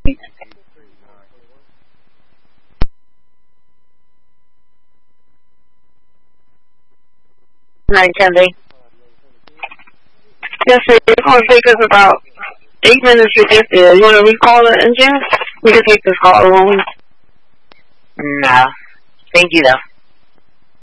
Nine Sunday. Yes, sir. It's going to take us about 8 minutes to get there. You want to recall the engine? We can take this call alone. No. Thank you, though.